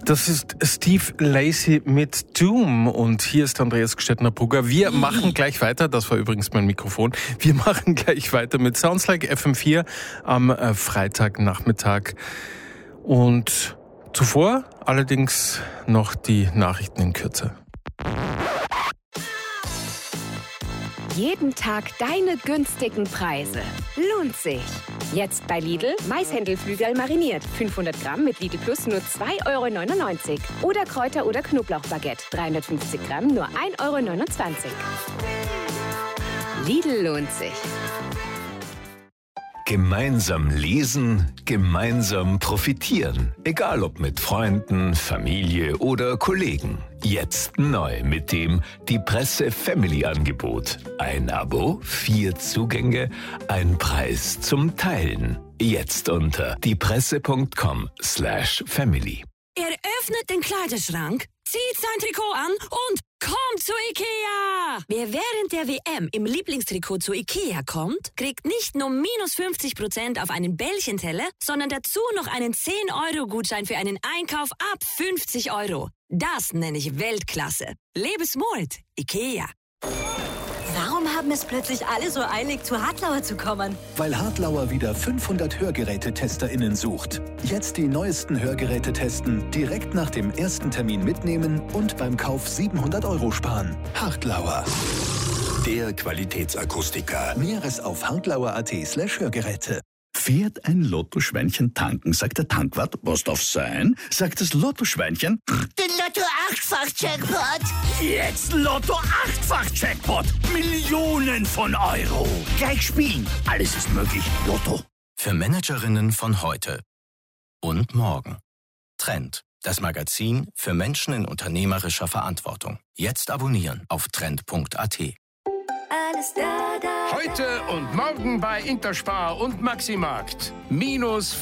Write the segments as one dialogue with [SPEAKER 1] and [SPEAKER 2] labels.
[SPEAKER 1] Das ist Steve Lacy mit Doom und hier ist Andreas Gstettner-Brugger. Wir machen gleich weiter, das war übrigens mein Mikrofon, wir machen gleich weiter mit Sounds Like FM4 am Freitagnachmittag. Und zuvor allerdings noch die Nachrichten in Kürze.
[SPEAKER 2] Jeden Tag deine günstigen Preise. Lohnt sich. Jetzt bei Lidl Maishändelflügel mariniert. 500 Gramm mit Lidl Plus nur 2,99 €. Oder Kräuter- oder Knoblauchbaguette. 350 Gramm nur 1,29 €. Lidl lohnt sich.
[SPEAKER 3] Gemeinsam lesen, gemeinsam profitieren. Egal ob mit Freunden, Familie oder Kollegen. Jetzt neu mit dem Die Presse Family Angebot. Ein Abo, 4 Zugänge, ein Preis zum Teilen. Jetzt unter diepresse.com/family.
[SPEAKER 4] Er öffnet den Kleiderschrank, zieht sein Trikot an und kommt zu Ikea! Wer während der WM im Lieblingstrikot zu Ikea kommt, kriegt nicht nur minus 50% auf einen Bällchenteller, sondern dazu noch einen 10-Euro-Gutschein für einen Einkauf ab 50 €. Das nenne ich Weltklasse. Lebe smart, Ikea.
[SPEAKER 5] Warum haben es plötzlich alle so eilig, zu Hartlauer zu kommen?
[SPEAKER 6] Weil Hartlauer wieder 500 Hörgerätetesterinnen sucht. Jetzt die neuesten Hörgeräte testen, direkt nach dem ersten Termin mitnehmen und beim Kauf 700 € sparen. Hartlauer.
[SPEAKER 7] Der Qualitätsakustiker.
[SPEAKER 6] Näheres auf hartlauer.at/Hörgeräte.
[SPEAKER 8] Fährt ein Lottoschweinchen tanken, sagt der Tankwart, was darf sein? Sagt das Lottoschweinchen,
[SPEAKER 5] Den Lotto-8-Fach-Jackpot!
[SPEAKER 8] jetzt Lotto 8-fach-Jackpot, Millionen von Euro. Gleich spielen, alles ist möglich, Lotto.
[SPEAKER 9] Für Managerinnen von heute und morgen. Trend, das Magazin für Menschen in unternehmerischer Verantwortung. Jetzt abonnieren auf trend.at.
[SPEAKER 5] Alles da.
[SPEAKER 10] Heute und morgen bei Interspar und Maximarkt. Minus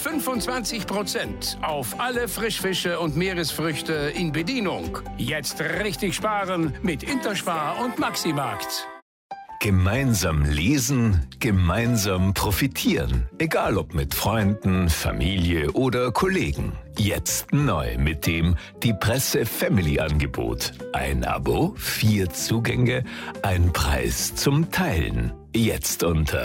[SPEAKER 10] 25% auf alle Frischfische und Meeresfrüchte in Bedienung. Jetzt richtig sparen mit Interspar und Maximarkt.
[SPEAKER 3] Gemeinsam lesen, gemeinsam profitieren. Egal ob mit Freunden, Familie oder Kollegen. Jetzt neu mit dem Die Presse Family Angebot. Ein Abo, 4 Zugänge, ein Preis zum Teilen. Jetzt unter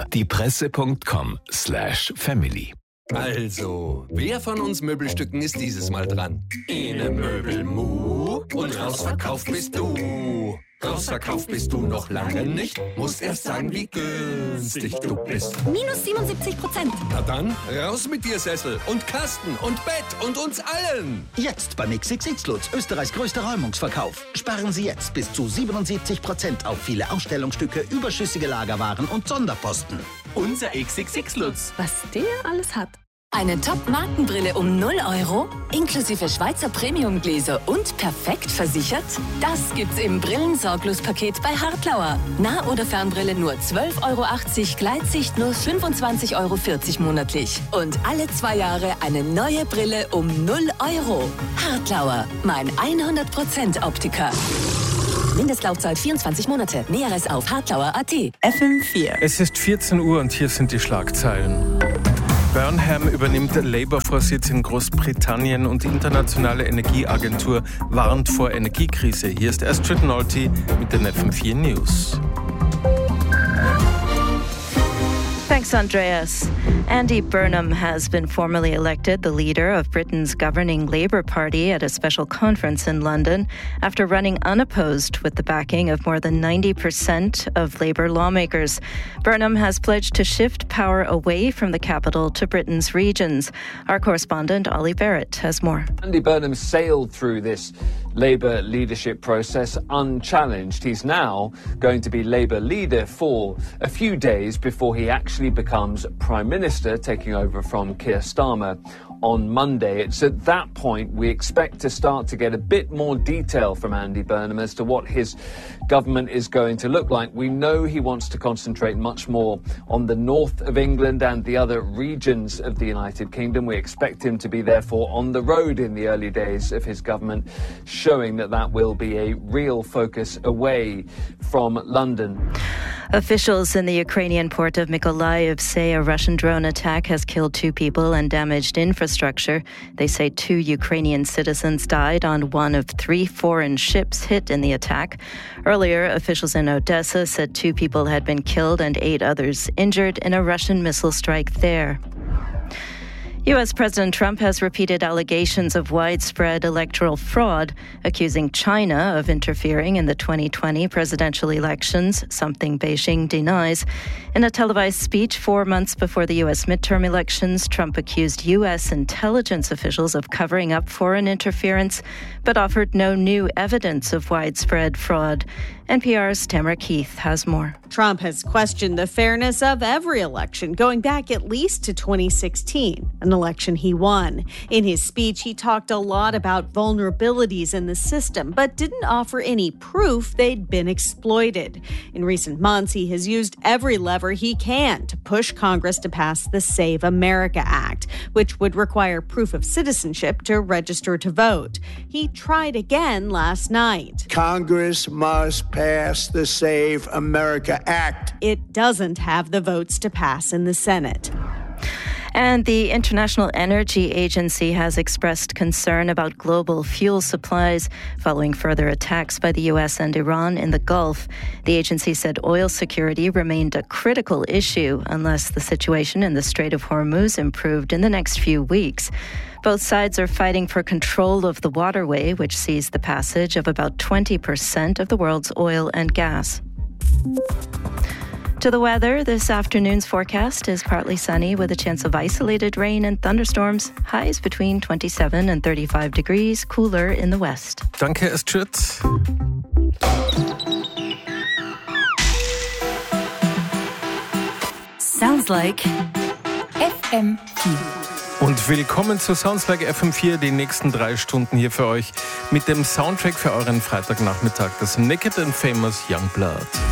[SPEAKER 3] diepresse.com/family.
[SPEAKER 7] Also, wer von uns Möbelstücken ist dieses Mal dran? Ene Möbelmu und rausverkauft bist du. Rausverkauft bist du noch lange nicht. Musst erst sagen, wie günstig du bist.
[SPEAKER 5] Minus 77%.
[SPEAKER 7] Na dann, raus mit dir, Sessel und Kasten und Bett und uns allen.
[SPEAKER 8] Jetzt beim XXX Lutz, Österreichs größter Räumungsverkauf. Sparen Sie jetzt bis zu 77% auf viele Ausstellungsstücke, überschüssige Lagerwaren und Sonderposten.
[SPEAKER 11] Unser XXX Lutz.
[SPEAKER 2] Was der alles hat.
[SPEAKER 4] Eine Top-Markenbrille um 0 €, inklusive Schweizer Premiumgläser und perfekt versichert? Das gibt's im Brillensorglos-Paket bei Hartlauer. Nah- oder Fernbrille nur 12,80 €, Gleitsicht nur 25,40 € monatlich. Und alle 2 Jahre eine neue Brille um 0 €. Hartlauer, mein 100% Optiker. Mindestlaufzeit 24 Monate. Näheres auf hartlauer.at.
[SPEAKER 2] FM4.
[SPEAKER 1] Es ist 14 Uhr und hier sind die Schlagzeilen. Burnham übernimmt Labour-Vorsitz in Großbritannien und die internationale Energieagentur warnt vor Energiekrise. Hier ist Astrid Nolte mit den FM4 News.
[SPEAKER 12] Thanks, Andreas. Andy Burnham has been formally elected the leader of Britain's governing Labour Party at a special conference in London after running unopposed with the backing of more than 90% of Labour lawmakers. Burnham has pledged to shift power away from the capital to Britain's regions. Our correspondent, Ollie Barrett, has more.
[SPEAKER 13] Andy Burnham sailed through this Labour leadership process unchallenged. He's now going to be Labour leader for a few days before he actually becomes Prime Minister, taking over from Keir Starmer on Monday. It's at that point we expect to start to get a bit more detail from Andy Burnham as to what his government is going to look like. We know he wants to concentrate much more on the north of England and the other regions of the United Kingdom. We expect him to be therefore on the road in the early days of his government, showing that that will be a real focus away from London.
[SPEAKER 12] Officials in the Ukrainian port of Mykolaiv say a Russian drone attack has killed 2 people and damaged infrastructure. They say 2 Ukrainian citizens died on one of 3 foreign ships hit in the attack. Earlier, officials in Odessa said 2 people had been killed and 8 others injured in a Russian missile strike there. U.S. President Trump has repeated allegations of widespread electoral fraud, accusing China of interfering in the 2020 presidential elections, something Beijing denies. In a televised speech 4 months before the U.S. midterm elections, Trump accused U.S. intelligence officials of covering up foreign interference, but offered no new evidence of widespread fraud. NPR's Tamara Keith has more.
[SPEAKER 14] Trump has questioned the fairness of every election, going back at least to 2016, an election he won. In his speech, he talked a lot about vulnerabilities in the system, but didn't offer any proof they'd been exploited. In recent months, he has used every lever he can to push Congress to pass the Save America Act, which would require proof of citizenship to register to vote. He tried again last night.
[SPEAKER 15] Congress must pass the Save America Act.
[SPEAKER 14] It doesn't have the votes to pass in the Senate.
[SPEAKER 12] And the International Energy Agency has expressed concern about global fuel supplies following further attacks by the U.S. and Iran in the Gulf. The agency said oil security remained a critical issue unless the situation in the Strait of Hormuz improved in the next few weeks. Both sides are fighting for control of the waterway, which sees the passage of about 20% of the world's oil and gas. To the weather, this afternoon's forecast is partly sunny with a chance of isolated rain and thunderstorms. Highs between 27 and 35 degrees, cooler in the west.
[SPEAKER 1] Danke, Estrid.
[SPEAKER 4] Sounds like FM4.
[SPEAKER 1] Und willkommen zu Sounds Like FM4, die nächsten 3 Stunden hier für euch mit dem Soundtrack für euren Freitagnachmittag, das Naked and Famous Youngblood.